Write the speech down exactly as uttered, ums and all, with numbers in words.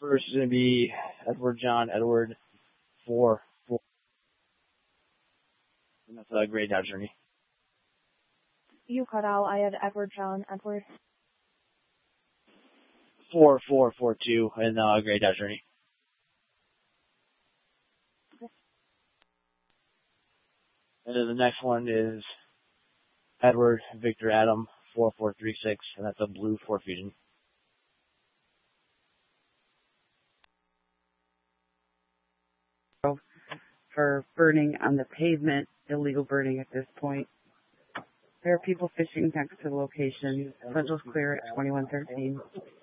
First is going to be Edward John Edward four four. And that's a Gray Dodge Journey. You cut out. I had Edward John Edward. Four four four two and uh, Gray Dodge Journey. Okay. And then the next one is Edward Victor Adam four four three six, and that's a blue Ford Fusion. For burning on the pavement, illegal burning at this point. There are people fishing next to the location. Central's clear at twenty-one thirteen.